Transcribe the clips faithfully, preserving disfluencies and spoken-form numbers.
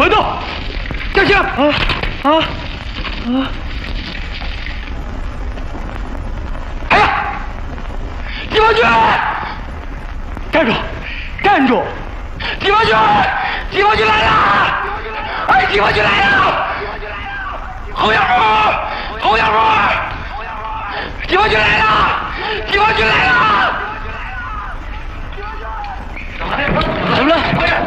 等等，将军！啊啊啊！哎呀，地方军！站住！站住！地方军！地方军来了！哎，地方军来了！侯耀武！侯耀武！地方军来了！地方军来了！怎么了？快点！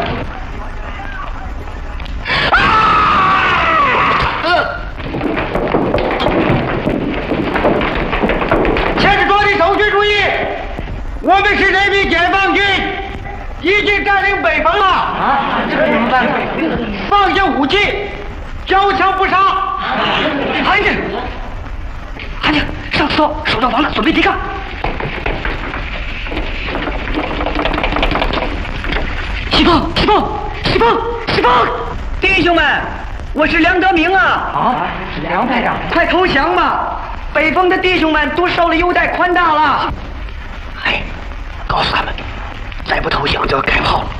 前日抓的守军注意，我们是人民解放军，已经占领北方了。啊，这怎么办？放下武器，交枪不杀。安静，安静，上刺刀，守上房子，准备抵抗。西风，西风，西风，西风！弟兄们，我是梁德明啊！啊，是梁排长，快投降吧！北方的弟兄们都受了优待宽大了。哎，告诉他们，再不投降就要开炮了。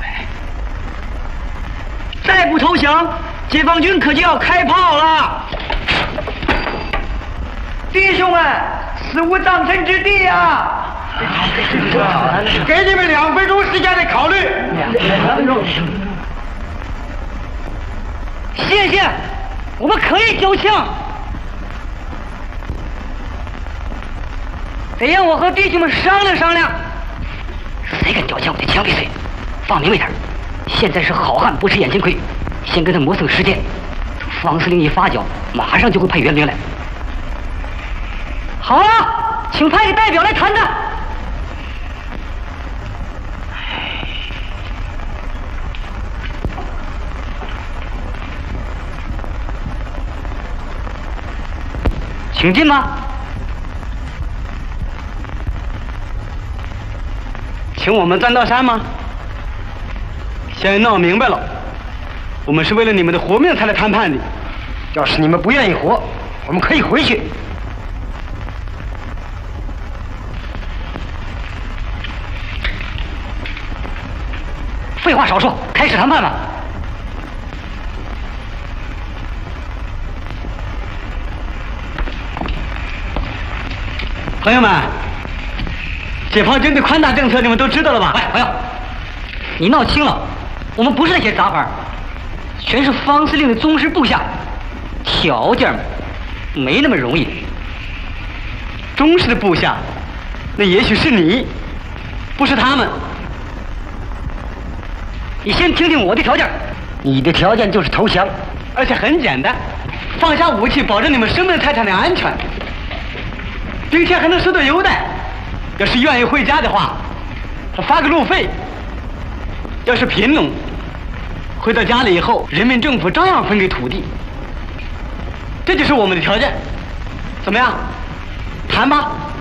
再不投降，解放军可就要开炮了。弟兄们，死无葬身之地啊！给你们两分钟时间来考虑。两分钟。谢谢，我们可以交枪。得让我和弟兄们商量商量。谁敢交枪，我就枪毙谁。放明白点，现在是好汉不吃眼前亏，先跟他磨蹭时间。等方司令一发脚，马上就会派援兵来。好了，请派个代表来谈谈。请进吧。请我们钻道山吗？现在闹明白了，我们是为了你们的活命才来谈判的。要是你们不愿意活，我们可以回去。废话少说，开始谈判吧。朋友们，解放军的宽大政策你们都知道了吧？哎，朋友，你闹清了，我们不是那些杂牌，全是方司令的忠实部下，条件没那么容易。忠实的部下，那也许是你，不是他们。你先听听我的条件。你的条件就是投降，而且很简单，放下武器，保证你们生命财产的安全，并且还能受到优待。要是愿意回家的话，发个路费；要是贫农，回到家里以后，人民政府照样分给土地。这就是我们的条件，怎么样？谈吧。